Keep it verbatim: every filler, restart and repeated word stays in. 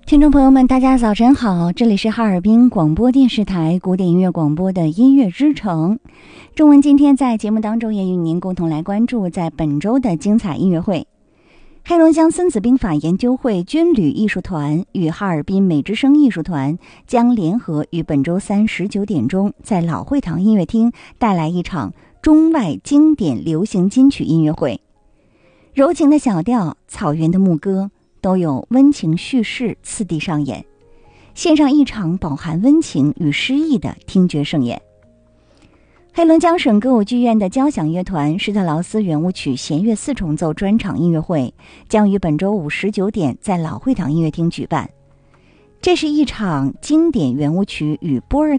听众朋友们，大家早晨好，这里是哈尔滨广播电视台古典音乐广播的音乐之城。中文今天在节目当中也与您共同来关注在本周的精彩音乐会。黑龙江孙子兵法研究会军旅艺术团与哈尔滨美之声艺术团将联合于本周三十九点钟在老会堂音乐厅带来一场中外经典流行金曲音乐会。柔情的小调，草原的牧歌，都有温情叙事次第上演，献上一场饱含温情与诗意的听觉盛宴。黑龙江省歌舞剧院的交响乐团施特劳斯圆舞曲弦乐四重奏专场音乐会将于本周五十九点在老会堂音乐厅举办。这是一场经典圆舞曲与波尔